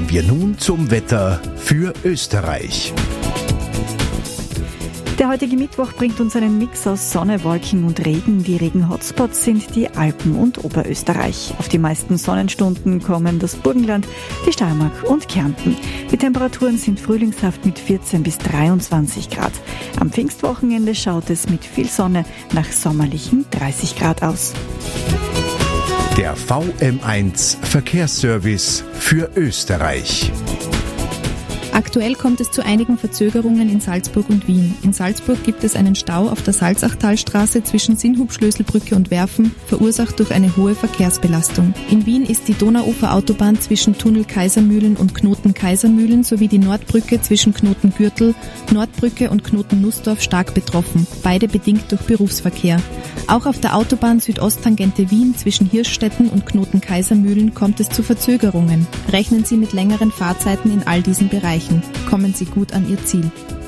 wir nun zum Wetter für Österreich. Der heutige Mittwoch bringt uns einen Mix aus Sonne, Wolken und Regen. Die Regen-Hotspots sind die Alpen und Oberösterreich. Auf die meisten Sonnenstunden kommen das Burgenland, die Steiermark und Kärnten. Die Temperaturen sind frühlingshaft mit 14 bis 23 Grad. Am Pfingstwochenende schaut es mit viel Sonne nach sommerlichen 30 Grad aus. Der VM1 Verkehrsservice für Österreich. Aktuell kommt es zu einigen Verzögerungen in Salzburg und Wien. In Salzburg gibt es einen Stau auf der Salzachtalstraße zwischen Sinnhub-Schlöselbrücke und Werfen, verursacht durch eine hohe Verkehrsbelastung. In Wien ist die Donauuferautobahn zwischen Tunnel Kaisermühlen und Knoten Kaisermühlen sowie die Nordbrücke zwischen Knoten Gürtel, Nordbrücke und Knoten Nussdorf stark betroffen, beide bedingt durch Berufsverkehr. Auch auf der Autobahn Südosttangente Wien zwischen Hirschstetten und Knoten Kaisermühlen kommt es zu Verzögerungen. Rechnen Sie mit längeren Fahrzeiten in all diesen Bereichen. Kommen Sie gut an Ihr Ziel.